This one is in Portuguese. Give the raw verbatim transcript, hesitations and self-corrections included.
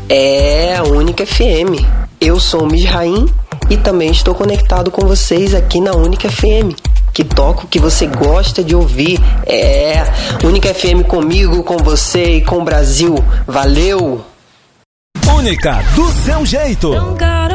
É, Única F M. Eu sou o Misraim e também estou conectado com vocês aqui na Única F M, que toca o que você gosta de ouvir. É, Única F M comigo, com você e com o Brasil. Valeu! Única, do seu jeito.